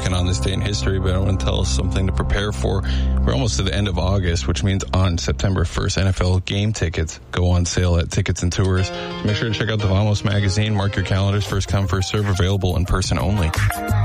second on this day in history, but I want to tell us something to prepare for. We're almost to the end of August, which means on September 1st, NFL game tickets go on sale at Tickets and Tours. So make sure to check out the Vamos magazine. Mark your calendars. First come, first serve. Available in person only.